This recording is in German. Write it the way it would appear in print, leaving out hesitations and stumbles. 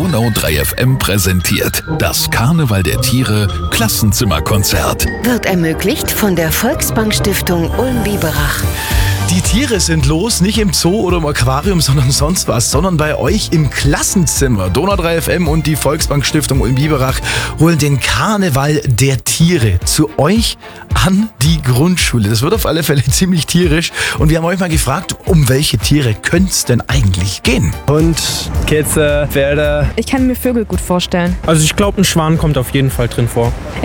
Donau 3 FM präsentiert das Karneval der Tiere Klassenzimmerkonzert. Wird ermöglicht von der Volksbank-Stiftung Ulm-Biberach. Die Tiere sind los, nicht im Zoo oder im Aquarium, sondern sonst was, sondern bei euch im Klassenzimmer. Donau 3 FM und die Volksbank Stiftung Ulm-Biberach holen den Karneval der Tiere zu euch an die Grundschule. Das wird auf alle Fälle ziemlich tierisch und wir haben euch mal gefragt, um welche Tiere könnte es denn eigentlich gehen? Hund, Kätze, Pferde. Ich kann mir Vögel gut vorstellen. Also ich glaube, ein Schwan kommt auf jeden Fall drin vor.